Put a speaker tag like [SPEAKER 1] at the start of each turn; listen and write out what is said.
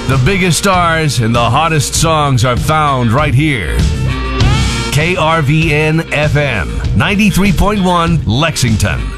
[SPEAKER 1] The biggest stars and the hottest songs are found right here. KRVN FM 93.1 Lexington.